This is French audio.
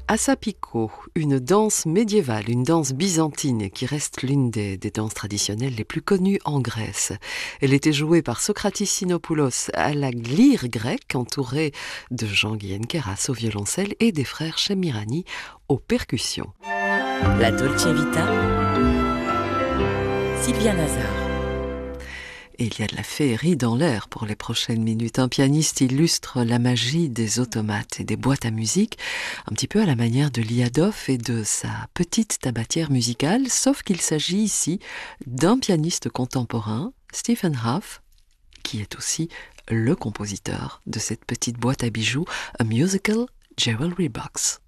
Asapiko, une danse médiévale, une danse byzantine qui reste l'une des danses traditionnelles les plus connues en Grèce. Elle était jouée par Socrates Sinopoulos à la lyre grecque, entourée de Jean-Guyen Queyras au violoncelle et des frères Chamirani aux percussions. La Dolce Vita, Sylvia Nazar. Et il y a de la féerie dans l'air pour les prochaines minutes. Un pianiste illustre la magie des automates et des boîtes à musique, un petit peu à la manière de Liadov et de sa petite tabatière musicale, sauf qu'il s'agit ici d'un pianiste contemporain, Stephen Hough, qui est aussi le compositeur de cette petite boîte à bijoux, A Musical Jewelry Box.